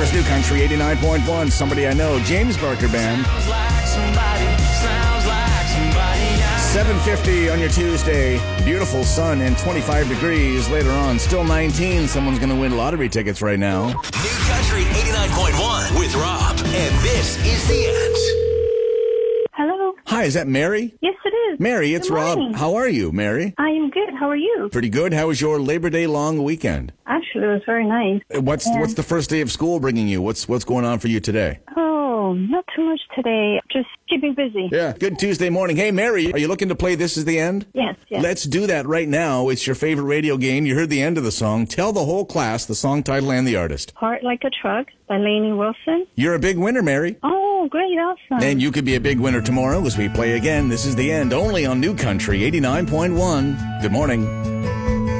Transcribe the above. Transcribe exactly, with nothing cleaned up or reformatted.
Vancouver's New Country eighty-nine point one. Somebody I Know, James Barker Band. seven fifty on your Tuesday. Beautiful sun and twenty-five degrees. Later on, still nineteen. Someone's going to win lottery tickets right now. New Country eighty-nine point one with Rob. And this is the end. Hello. Hi, is that Mary? Yes, it is. Mary, it's Good Rob. morning. How are you, Mary? I am good. How are you? Pretty good. How was your Labor Day long weekend? Actually, it was very nice. What's Yeah. what's the first day of school bringing you? What's what's going on for you today? Oh, not too much today. Just keeping busy. Yeah. Good Tuesday morning. Hey, Mary, are you looking to play This Is the End? Yes, yes. Let's do that right now. It's your favorite radio game. You heard the end of the song. Tell the whole class the song title and the artist. Heart Like a Truck by Lainey Wilson. You're a big winner, Mary. Oh, great. Awesome. And you could be a big winner tomorrow as we play again. This is the end, only on New Country eighty-nine point one. Good morning.